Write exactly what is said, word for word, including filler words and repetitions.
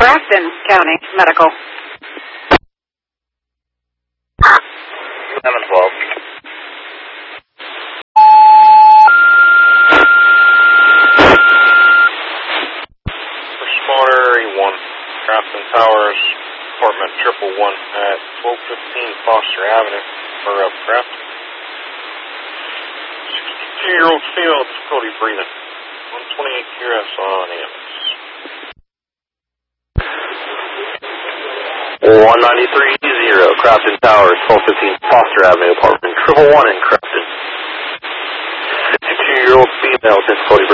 Grafton County Medical. seven twelve. Responder one, Grafton Towers, apartment triple one at twelve fifteen Foster Avenue, or up Grafton. sixty-two-year-old female, difficulty breathing. one twenty-eight Q S on A M S. one ninety-three zero, Grafton Towers, twelve fifteen Foster Avenue, apartment triple one in Grafton. fifty-two-year-old female, difficulty breathing.